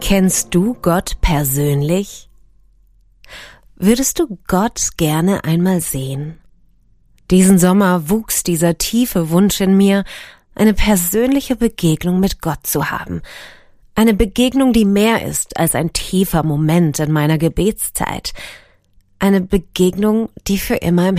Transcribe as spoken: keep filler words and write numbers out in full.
Kennst du Gott persönlich? Würdest du Gott gerne einmal sehen? Diesen Sommer wuchs dieser tiefe Wunsch in mir, eine persönliche Begegnung mit Gott zu haben. Eine Begegnung, die mehr ist als ein tiefer Moment in meiner Gebetszeit. Eine Begegnung, die für immer im